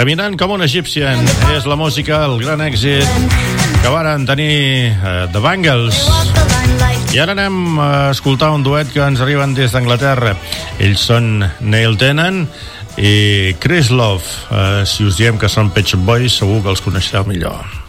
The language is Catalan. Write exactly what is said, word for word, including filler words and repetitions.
Caminant com un Egyptian és la música, el gran èxit que varen tenir eh, The Bangles. I ara anem a escoltar un duet que ens arriben des d'Anglaterra. Ells són Neil Tennant i Chris Love. Eh, si us diem que són Pet Shop Boys, segur que els coneixereu millor.